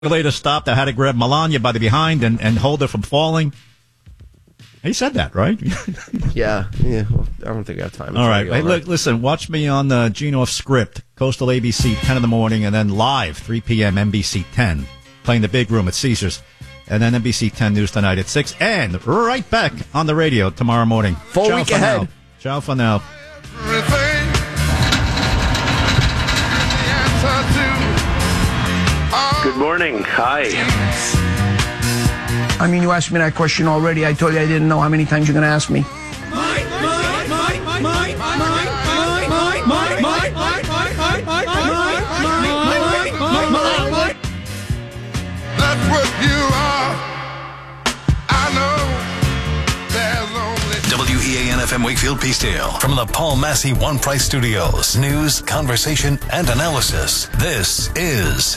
Later stopped. I had to grab Melania by the behind and hold her from falling. He said that, right? Yeah. Well, I don't think I have time. All right. Hey, look, listen, watch me on the Gene Off Script, Coastal ABC, 10 in the morning, and then live, 3 p.m., NBC 10, playing the big room at Caesars. And then NBC 10 News tonight at 6, and right back on the radio tomorrow morning. Full week ahead. Ciao for now. Good morning. Hi. I mean, you asked me that question already. I told you I didn't know. How many times you're going to ask me? That's what you are. I know there's only WEAN-FM Wakefield Peacedale from the Paul Massey One Price Studios. News, conversation, and analysis. This is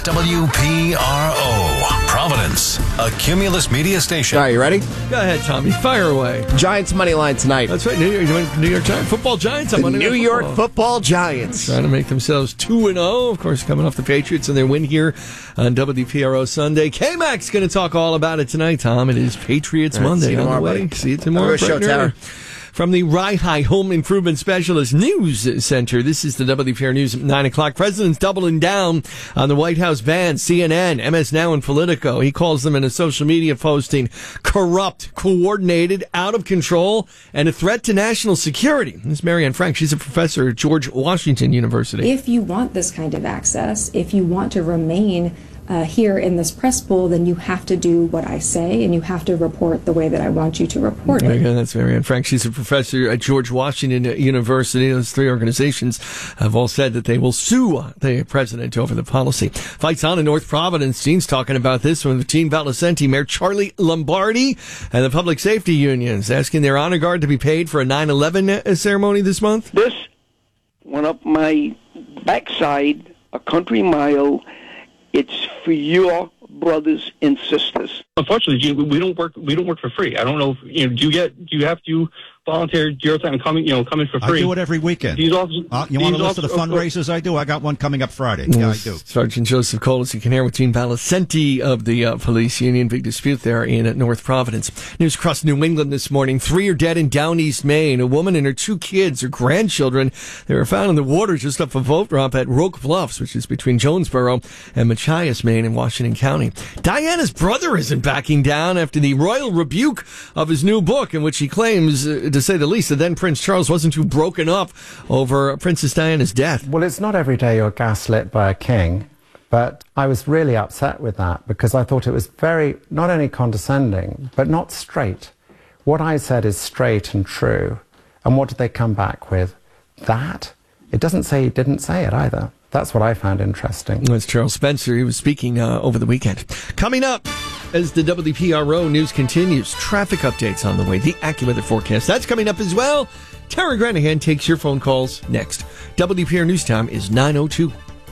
WPRO Providence, a Cumulus media station. All right, you ready? Go ahead, Tommy. Fire away. Giants money line tonight. That's right. New York Giants. Football Giants. The New York Football Giants. Trying to make themselves 2-0. Of course, coming off the Patriots and their win here on WPRO Sunday. K-Mac's going to talk all about it tonight, Tom. It is Patriots Monday on the way. See you tomorrow. Show Tower. From the Rye Home Improvement Specialist News Center, this is the WPR News at 9 o'clock. President's doubling down on the White House ban, CNN, MS Now, and Politico. He calls them in a social media posting corrupt, coordinated, out of control, and a threat to national security. This is Marianne Frank. She's a professor at George Washington University. If you want this kind of access, if you want to remain here in this press pool, then you have to do what I say, and you have to report the way that I want you to report it. Again, that's Marianne Frank. She's a professor at George Washington University. Those three organizations have all said that they will sue the president over the policy. Fights on in North Providence. Gene's talking about this with Gene Valicenti, Mayor Charlie Lombardi, and the public safety unions asking their honor guard to be paid for a 9/11 ceremony this month. This went up my backside a country mile. It's for your brothers and sisters. Unfortunately, Gene, we don't work for free. I don't know if, do you have to volunteer your time come in for free? I do it every weekend. You want a list of the fundraisers I do? I got one coming up Friday. Yeah, I do. Sergeant Joseph Colas, you can hear with Gene Valicenti of the police union. Big dispute there in North Providence. News across New England this morning. 3 are dead in Down East Maine. A woman and her 2 kids, her grandchildren, they were found in the water just up a boat drop at Roque Bluffs, which is between Jonesboro and Machias, Maine in Washington County. Diana's brother isn't backing down after the royal rebuke of his new book, in which he claims, to say the least, that then Prince Charles wasn't too broken up over Princess Diana's death. Well, it's not every day you're gaslit by a king, but I was really upset with that because I thought it was very, not only condescending, but not straight. What I said is straight and true. And what did they come back with? That? It doesn't say he didn't say it either. That's what I found interesting. That's Charles Spencer. He was speaking over the weekend. Coming up, as the WPRO news continues, traffic updates on the way, the AccuWeather forecast. That's coming up as well. Tara Granahan takes your phone calls next. WPR News Time is 9:02.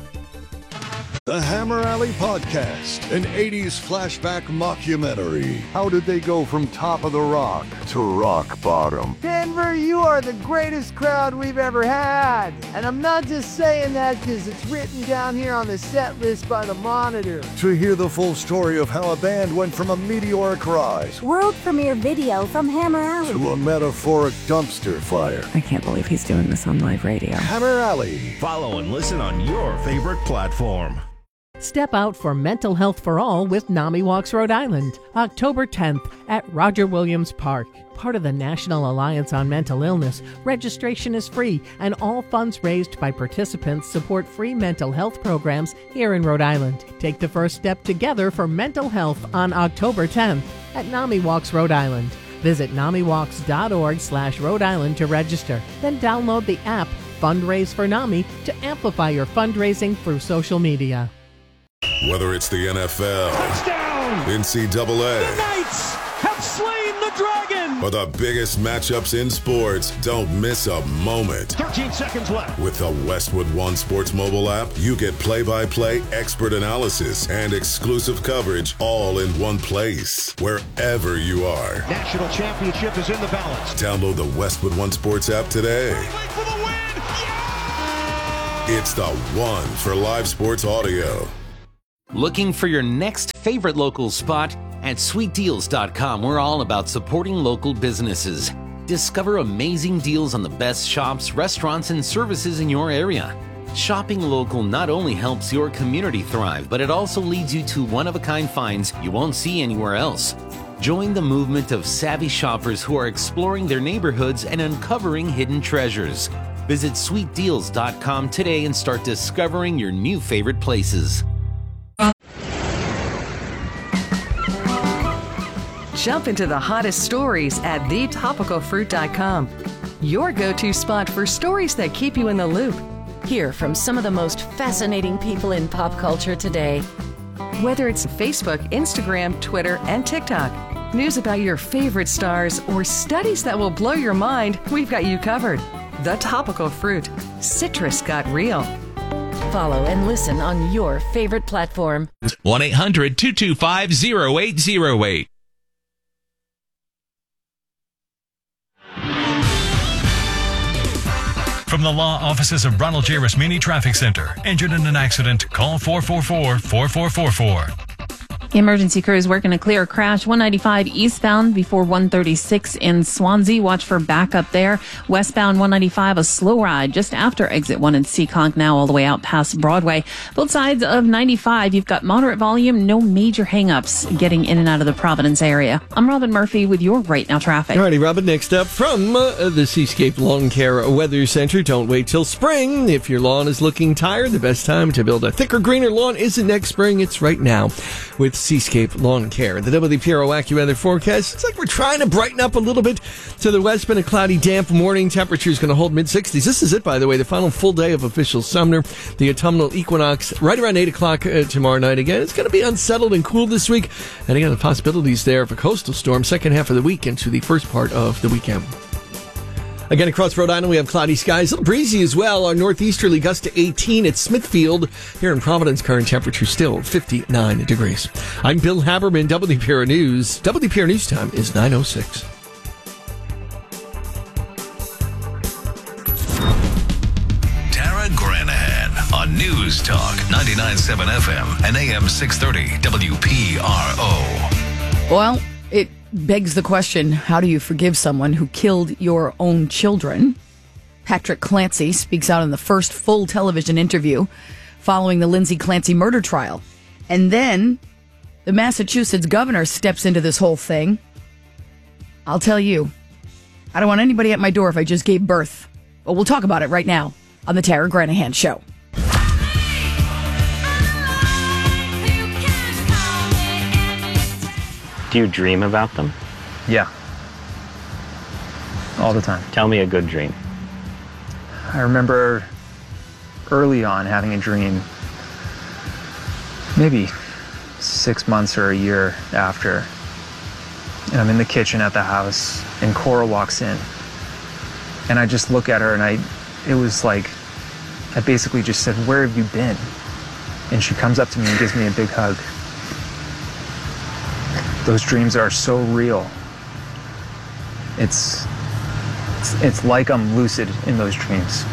The Hammer Alley Podcast, an 80s flashback mockumentary. How did they go from top of the rock to rock bottom? Denver, you are the greatest crowd we've ever had. And I'm not just saying that because it's written down here on the set list by the Monitor. To hear the full story of how a band went from a meteoric rise, world premiere video from Hammer Alley, to a metaphoric dumpster fire. I can't believe he's doing this on live radio. Hammer Alley. Follow and listen on your favorite platform. Step out for Mental Health for All with NAMI Walks Rhode Island, October 10th at Roger Williams Park. Part of the National Alliance on Mental Illness, registration is free, and all funds raised by participants support free mental health programs here in Rhode Island. Take the first step together for mental health on October 10th at NAMI Walks Rhode Island. Visit NAMIWalks.org/Rhode Island to register. Then download the app Fundraise for NAMI to amplify your fundraising through social media. Whether it's the NFL, touchdown, NCAA, the Knights have slain the dragon, or the biggest matchups in sports, don't miss a moment. 13 seconds left. With the Westwood One Sports mobile app, you get play-by-play expert analysis and exclusive coverage all in one place, wherever you are. National championship is in the balance. Download the Westwood One Sports app today. For the win. Yeah! It's the one for live sports audio. Looking for your next favorite local spot? At sweetdeals.com, we're all about supporting local businesses. Discover amazing deals on the best shops, restaurants, and services in your area. Shopping local not only helps your community thrive, but it also leads you to one-of-a-kind finds you won't see anywhere else. Join the movement of savvy shoppers who are exploring their neighborhoods and uncovering hidden treasures. Visit sweetdeals.com today and start discovering your new favorite places. Jump into the hottest stories at thetopicalfruit.com. Your go-to spot for stories that keep you in the loop. Hear from some of the most fascinating people in pop culture today. Whether it's Facebook, Instagram, Twitter, and TikTok, news about your favorite stars, or studies that will blow your mind, we've got you covered. The Topical Fruit. Citrus got real. Follow and listen on your favorite platform. 1-800-225-0808. From the law offices of Ronald J. Rasmini Traffic Center. Injured in an accident? Call 444-4444. Emergency crews working to clear a crash 195 eastbound before 136 in Swansea. Watch for backup there. Westbound 195, a slow ride just after exit 1 in Seekonk, now all the way out past Broadway. Both sides of 95, you've got moderate volume, no major hangups getting in and out of the Providence area. I'm Robin Murphy with your Right Now traffic. All righty, Robin, next up from the Seascape Lawn Care Weather Center. Don't wait till spring. If your lawn is looking tired, the best time to build a thicker, greener lawn isn't next spring. It's right now with Seascape Lawn Care. The WPRO AccuWeather forecast, it's like we're trying to brighten up a little bit to the west. Been a cloudy, damp morning. Temperature's going to hold mid-60s. This is it, by the way, the final full day of official summer. The autumnal equinox right around 8 o'clock tomorrow night. Again, it's going to be unsettled and cool this week. And again, the possibilities there of a coastal storm second half of the week into the first part of the weekend. Again, across Rhode Island, we have cloudy skies. A little breezy as well. Our northeasterly gust to 18 at Smithfield. Here in Providence, current temperature still 59 degrees. I'm Bill Haberman, WPR News. WPR News time is 9:06. Tara Granahan on News Talk 99.7 FM and AM 630 WPRO. Well, it begs the question, how do you forgive someone who killed your own children? Patrick Clancy speaks out in the first full television interview following the Lindsay Clancy murder trial. And then the Massachusetts governor steps into this whole thing. I'll tell you, I don't want anybody at my door if I just gave birth. But we'll talk about it right now on the Tara Granahan Show. Do you dream about them? Yeah. All the time. Tell me a good dream. I remember early on having a dream, maybe 6 months or a year after, and I'm in the kitchen at the house, and Cora walks in, and I just look at her, and it was like, I basically just said, "Where have you been?" And she comes up to me and gives me a big hug. Those dreams are so real. It's like I'm lucid in those dreams.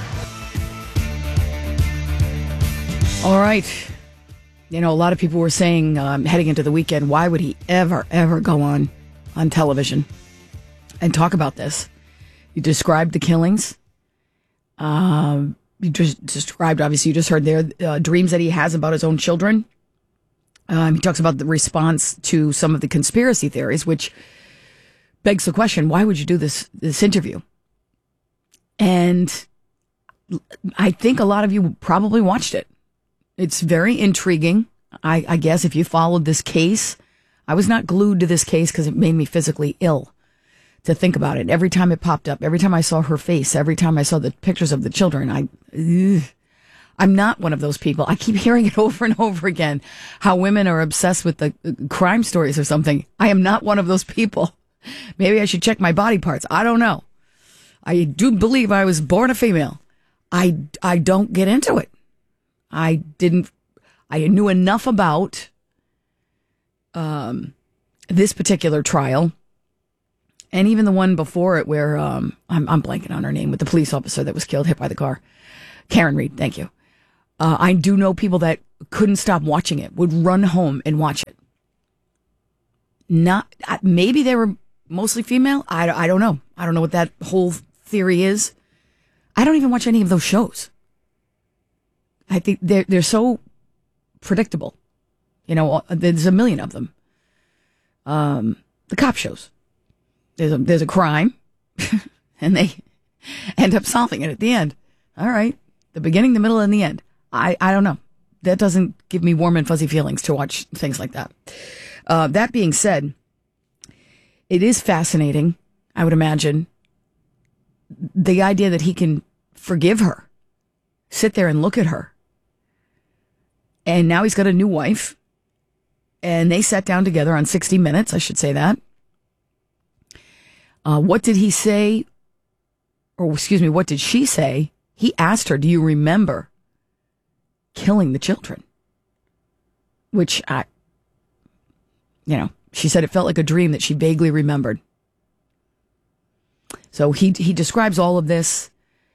All right. You know, a lot of people were saying heading into the weekend, why would he ever go on television and talk about this? You described the killings. You just described, obviously, you just heard there, dreams that he has about his own children. He talks about the response to some of the conspiracy theories, which begs the question, why would you do this interview? And I think a lot of you probably watched it. It's very intriguing. I guess if you followed this case, I was not glued to this case because it made me physically ill to think about it. Every time it popped up, every time I saw her face, every time I saw the pictures of the children, I'm not one of those people. I keep hearing it over and over again, how women are obsessed with the crime stories or something. I am not one of those people. Maybe I should check my body parts. I don't know. I do believe I was born a female. I don't get into it. I knew enough about this particular trial, and even the one before it where I'm blanking on her name, with the police officer that was killed, hit by the car. Karen Reed, thank you. I do know people that couldn't stop watching it, would run home and watch it. Not maybe they were mostly female. I don't know. I don't know what that whole theory is. I don't even watch any of those shows. I think they're so predictable. You know, there's a million of them. The cop shows. There's a crime, and they end up solving it at the end. All right, the beginning, the middle, and the end. I don't know. That doesn't give me warm and fuzzy feelings to watch things like that. That being said, it is fascinating, I would imagine, the idea that he can forgive her, sit there and look at her. And now he's got a new wife, and they sat down together on 60 Minutes, I should say that. What did he say? Or excuse me, what did she say? He asked her, do you remember killing the children? Which she said it felt like a dream that she vaguely remembered. So he describes all of this.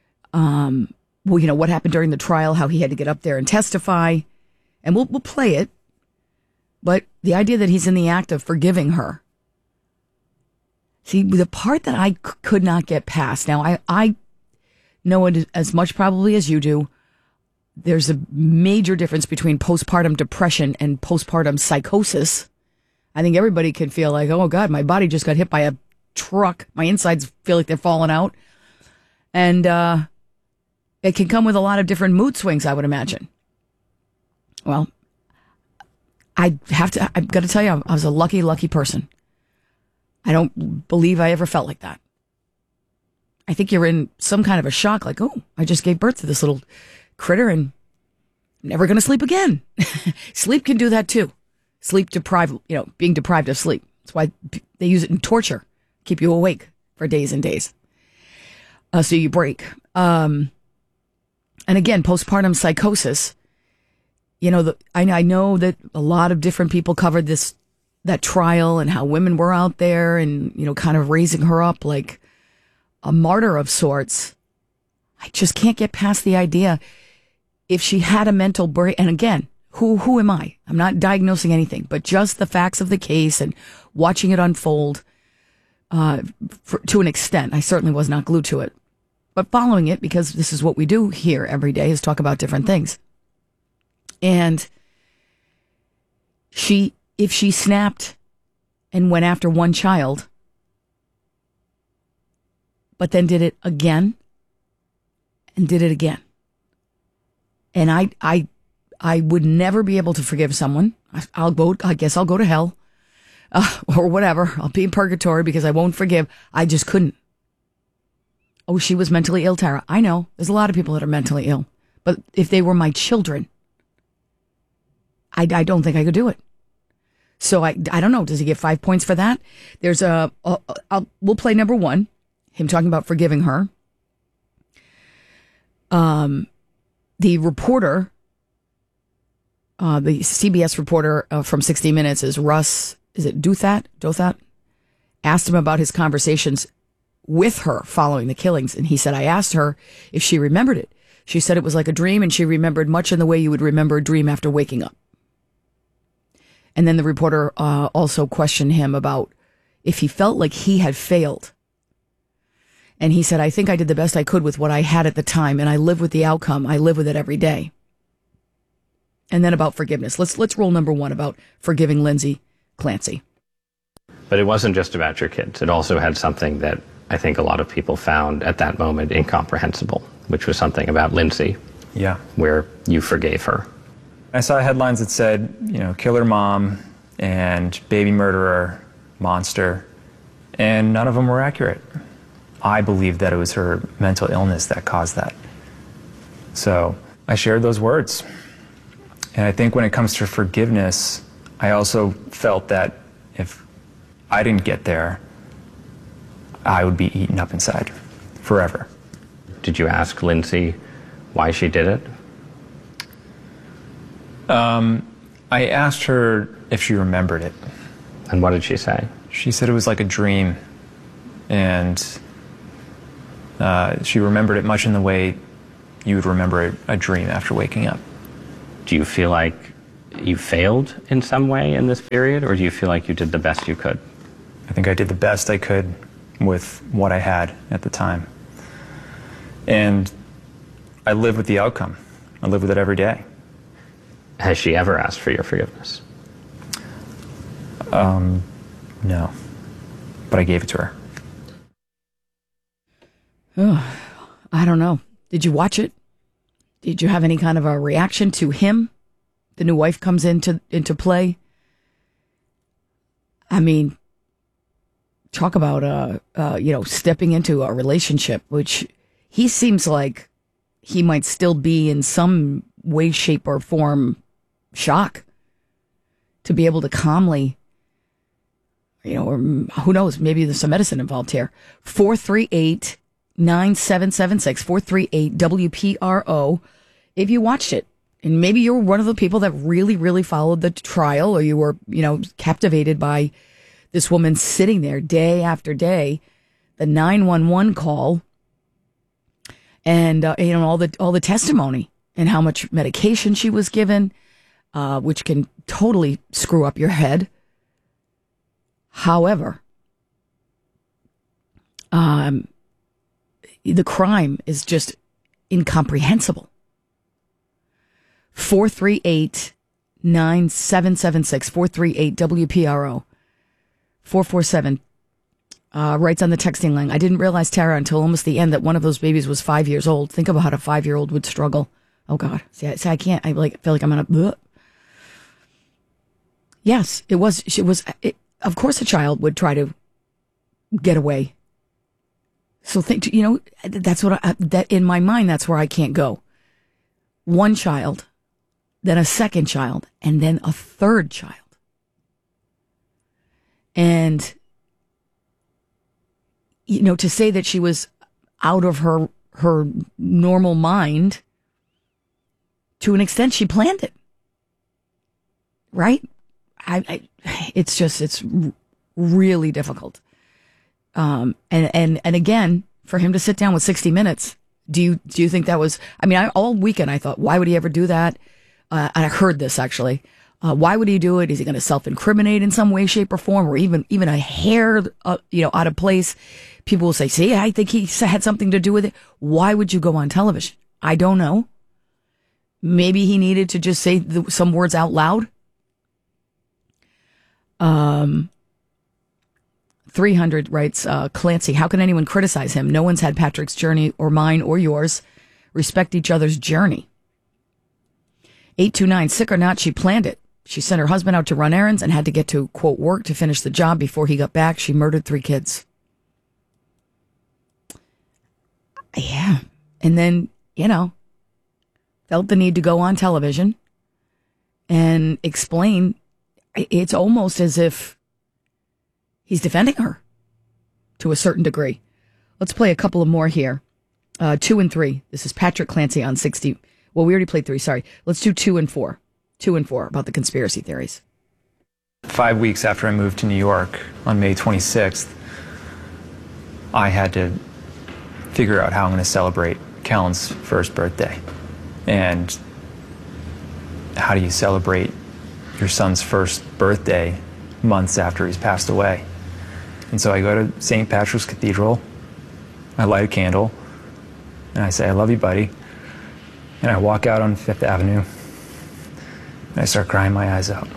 What happened during the trial, how he had to get up there and testify. And we'll play it. But the idea that he's in the act of forgiving her. See, the part that I could not get past. Now, I know it as much probably as you do. There's a major difference between postpartum depression and postpartum psychosis. I think everybody can feel like, oh, God, my body just got hit by a truck. My insides feel like they're falling out. And it can come with a lot of different mood swings, I would imagine. Well, I've got to tell you, I was a lucky, lucky person. I don't believe I ever felt like that. I think you're in some kind of a shock, like, oh, I just gave birth to this little critter and never going to sleep again. Sleep can do that too. Sleep deprived, being deprived of sleep. That's why they use it in torture, keep you awake for days and days. So you break. And again, postpartum psychosis. I know that a lot of different people covered that trial and how women were out there and, kind of raising her up like a martyr of sorts. I just can't get past the idea if she had a mental break. And again, who am I? I'm not diagnosing anything, but just the facts of the case and watching it unfold to an extent. I certainly was not glued to it, but following it, because this is what we do here every day, is talk about different things. And if she snapped and went after one child, but then did it again and did it again. And I would never be able to forgive someone. I guess I'll go to hell or whatever. I'll be in purgatory because I won't forgive. I just couldn't. Oh, she was mentally ill, Tara. I know. There's a lot of people that are mentally ill. But if they were my children, I don't think I could do it. So I don't know. Does he get 5 points for that? There's we'll play number one, him talking about forgiving her. The reporter, the CBS reporter from 60 Minutes is Russ, is it Dothat? Asked him about his conversations with her following the killings. And he said, I asked her if she remembered it. She said it was like a dream, and she remembered much in the way you would remember a dream after waking up. And then the reporter also questioned him about if he felt like he had failed. And he said, I think I did the best I could with what I had at the time, and I live with the outcome. I live with it every day. And then about forgiveness. Let's roll number one about forgiving Lindsay Clancy. But it wasn't just about your kids. It also had something that I think a lot of people found at that moment incomprehensible, which was something about Lindsay. Yeah. Where you forgave her. I saw headlines that said, killer mom and baby murderer, monster, and none of them were accurate. I believed that it was her mental illness that caused that. So I shared those words. And I think when it comes to forgiveness, I also felt that if I didn't get there, I would be eaten up inside forever. Did you ask Lindsay why she did it? I asked her if she remembered it. And what did she say? She said it was like a dream. And she remembered it much in the way, you would remember a dream after waking up. Do you feel like you failed in some way in this period, or do you feel like you did the best you could? I think I did the best I could with what I had at the time. And I live with the outcome. I live with it every day. Has she ever asked for your forgiveness? No. But I gave it to her. Oh, I don't know. Did you watch it? Did you have any kind of a reaction to him? The new wife comes into play. I mean, talk about stepping into a relationship, which he seems like he might still be in some way, shape, or form shock to be able to calmly, or who knows, maybe there's some medicine involved here. 438-9776, 438-WPRO. If you watched it, and maybe you were one of the people that really, really followed the trial, or you were, captivated by this woman sitting there day after day, the 911 call, and all the testimony and how much medication she was given, which can totally screw up your head. However, the crime is just incomprehensible. 438-9776, 438-WPRO, 447 writes on the texting line, I didn't realize, Tara, until almost the end that one of those babies was 5 years old. Think about how a 5-year-old would struggle. Oh, God. See, I can't. I feel like I'm on a... Yes, it was. Of course a child would try to get away. So think, that's what that in my mind, that's where I can't go. One child, then a second child, and then a third child. And, to say that she was out of her normal mind, to an extent, she planned it. Right? It's really difficult. And again, for him to sit down with 60 Minutes, do you think that was, all weekend I thought, why would he ever do that? And I heard this actually. Why would he do it? Is he going to self-incriminate in some way, shape, or form, or even a hair, out of place? People will say, see, I think he had something to do with it. Why would you go on television? I don't know. Maybe he needed to just say some words out loud. 300 writes, Clancy, how can anyone criticize him? No one's had Patrick's journey or mine or yours. Respect each other's journey. 829, sick or not, she planned it. She sent her husband out to run errands and had to get to, quote, work to finish the job before he got back. She murdered 3 kids. Yeah. And then, felt the need to go on television and explain. It's almost as if he's defending her to a certain degree. Let's play a couple of more here. 2 and 3. This is Patrick Clancy on 60. Well, we already played 3. Sorry. Let's do 2 and 4. 2 and 4 about the conspiracy theories. 5 weeks after I moved to New York on May 26th, I had to figure out how I'm going to celebrate Kellen's first birthday. And how do you celebrate your son's first birthday months after he's passed away? And so I go to St. Patrick's Cathedral, I light a candle, and I say, I love you, buddy. And I walk out on Fifth Avenue, and I start crying my eyes out.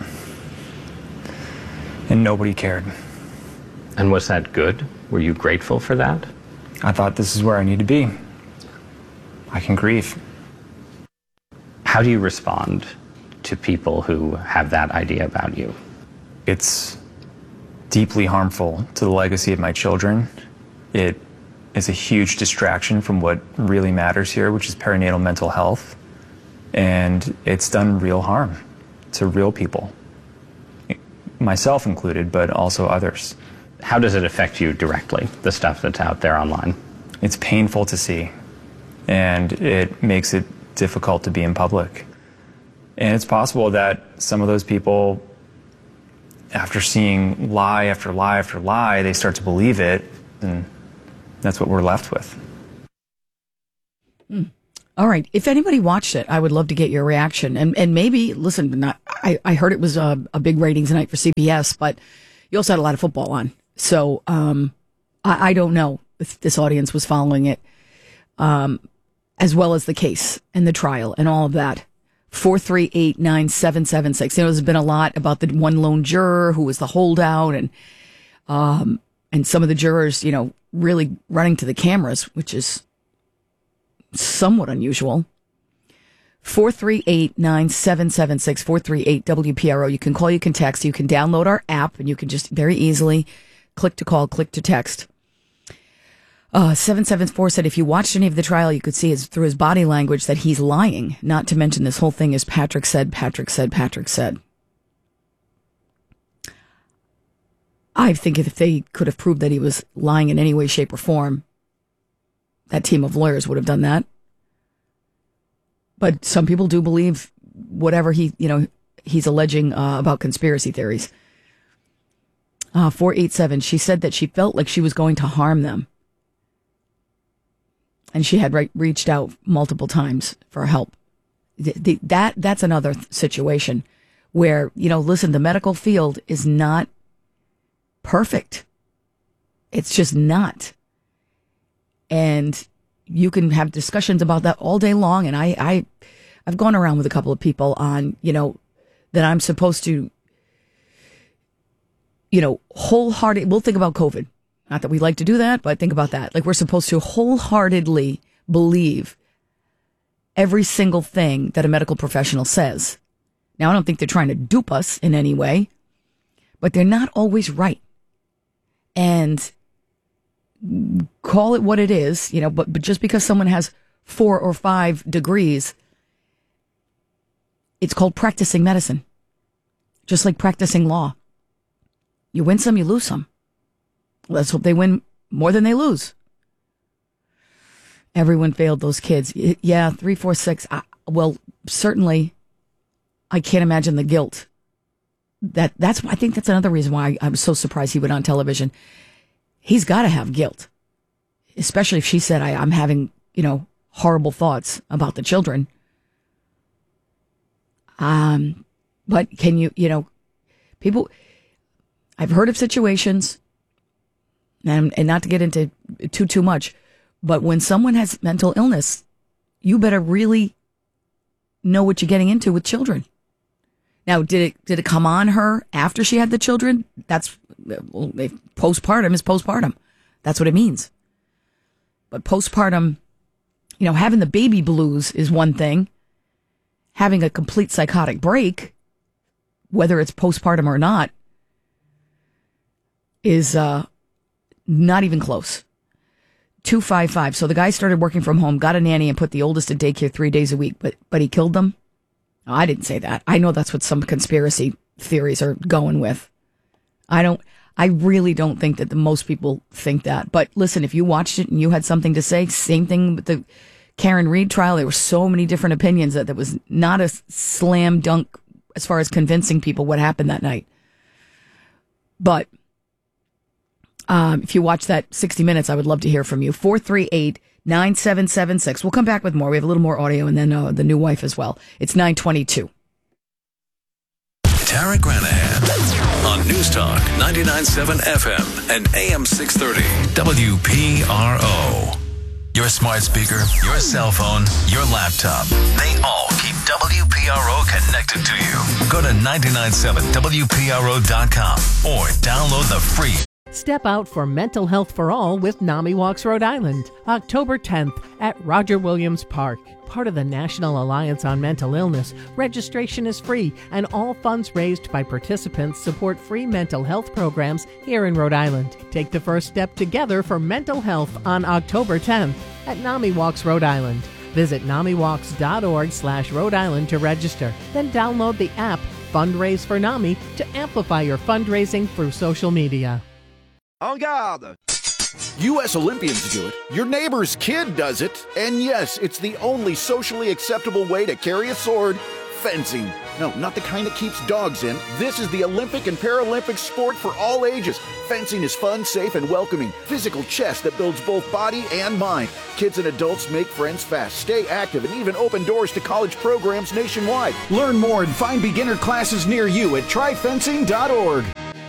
And nobody cared. And was that good? Were you grateful for that? I thought, this is where I need to be. I can grieve. How do you respond to people who have that idea about you? It's deeply harmful to the legacy of my children. It is a huge distraction from what really matters here, which is perinatal mental health. And it's done real harm to real people, myself included, but also others. How does it affect you directly, the stuff that's out there online? It's painful to see, and it makes it difficult to be in public. And it's possible that some of those people, after seeing lie after lie after lie, they start to believe it, and that's what we're left with. All right. If anybody watched it, I would love to get your reaction. And maybe, listen, I heard it was a big ratings night for CBS, but you also had a lot of football on. So I don't know if this audience was following it, as well as the case and the trial and all of that. 438-9776. There's been a lot about the one lone juror who was the holdout and some of the jurors, really running to the cameras, which is somewhat unusual. 438-9776, 438-WPRO. You can call, you can text, you can download our app, and you can just very easily click to call, click to text. 774 said if you watched any of the trial, you could see through his body language that he's lying. Not to mention this whole thing is Patrick said. I think if they could have proved that he was lying in any way, shape, or form, that team of lawyers would have done that. But some people do believe whatever he's alleging about conspiracy theories. 487, she said that she felt like she was going to harm them. And she had reached out multiple times for help. That's another situation where, listen, the medical field is not perfect. It's just not. And you can have discussions about that all day long. And I've gone around with a couple of people on, that I'm supposed to, wholehearted. We'll think about COVID. Not that we like to do that, but think about that. Like, we're supposed to wholeheartedly believe every single thing that a medical professional says. Now, I don't think they're trying to dupe us in any way, but they're not always right. And call it what it is, but just because someone has 4 or 5 degrees, it's called practicing medicine. Just like practicing law. You win some, you lose some. Let's hope they win more than they lose. Everyone failed those kids. Yeah, 346. Well, certainly, I can't imagine the guilt. I think that's another reason why I'm so surprised he went on television. He's got to have guilt, especially if she said, I'm having, horrible thoughts about the children. But can you, people, I've heard of situations, and not to get into too much, but when someone has mental illness, you better really know what you're getting into with children. Now, did it come on her after she had the children? Postpartum is postpartum. That's what it means. But postpartum, having the baby blues is one thing. Having a complete psychotic break, whether it's postpartum or not, is not even close. 255. So the guy started working from home, got a nanny, and put the oldest in daycare 3 days a week, but he killed them? No, I didn't say that. I know that's what some conspiracy theories are going with. I really don't think that most people think that. But listen, if you watched it and you had something to say, same thing with the Karen Reed trial. There were so many different opinions that was not a slam dunk as far as convincing people what happened that night. But if you watch that 60 Minutes, I would love to hear from you. 438-9776. We'll come back with more. We have a little more audio and then the new wife as well. It's 9:22. Tara Granahan on News Talk 99.7 FM and AM 630 WPRO. Your smart speaker, your cell phone, your laptop. They all keep WPRO connected to you. Go to 997WPRO.com or download the free Step out for mental health for all with NAMI Walks Rhode Island, October 10th at Roger Williams Park. Part of the National Alliance on Mental Illness, registration is free and all funds raised by participants support free mental health programs here in Rhode Island. Take the first step together for mental health on October 10th at NAMI Walks Rhode Island. Visit NAMIWalks.org/Rhode Island to register. Then download the app Fundraise for NAMI to amplify your fundraising through social media. En garde! U.S. Olympians do it, your neighbor's kid does it, and yes, it's the only socially acceptable way to carry a sword, fencing. No, not the kind that keeps dogs in. This is the Olympic and Paralympic sport for all ages. Fencing is fun, safe, and welcoming. Physical chess that builds both body and mind. Kids and adults make friends fast, stay active, and even open doors to college programs nationwide. Learn more and find beginner classes near you at tryfencing.org.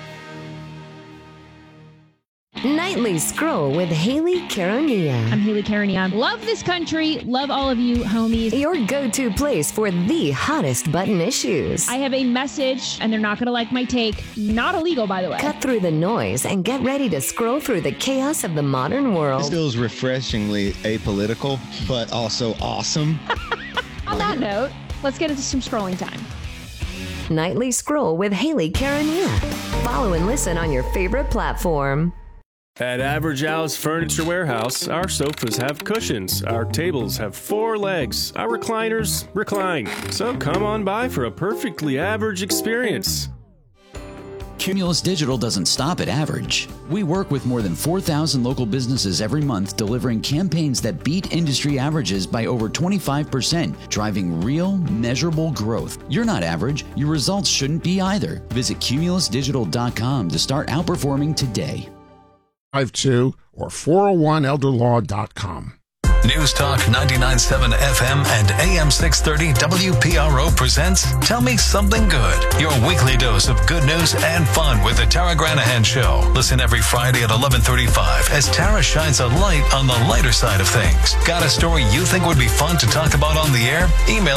Nightly Scroll with Haley Caronia. I'm Haley Caronia. Love this country. Love all of you, homies. Your go-to place for the hottest button issues. I have a message, and they're not going to like my take. Not illegal, by the way. Cut through the noise and get ready to scroll through the chaos of the modern world. This feels refreshingly apolitical, but also awesome. On that note, let's get into some scrolling time. Nightly Scroll with Haley Caronia. Follow and listen on your favorite platform. At Average Al's Furniture Warehouse, our sofas have cushions, our tables have 4 legs, our recliners recline. So come on by for a perfectly average experience. Cumulus Digital doesn't stop at average. We work with more than 4,000 local businesses every month, delivering campaigns that beat industry averages by over 25%, driving real, measurable growth. You're not average. Your results shouldn't be either. Visit cumulusdigital.com to start outperforming today. 52 or 401elderlaw.com. News Talk 99.7 FM and AM 630 WPRO presents Tell Me Something Good, your weekly dose of good news and fun with the Tara Granahan Show. Listen every Friday at 11:35 as Tara shines a light on the lighter side of things. Got a story you think would be fun to talk about on the air? Email